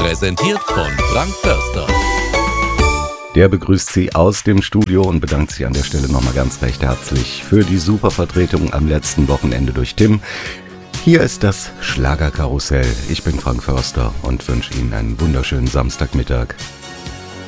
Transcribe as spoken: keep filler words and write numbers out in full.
Präsentiert von Frank Förster. Der begrüßt Sie aus dem Studio und bedankt sich an der Stelle nochmal ganz recht herzlich für die super Vertretung am letzten Wochenende durch Tim. Hier ist das Schlagerkarussell. Ich bin Frank Förster und wünsche Ihnen einen wunderschönen Samstagmittag.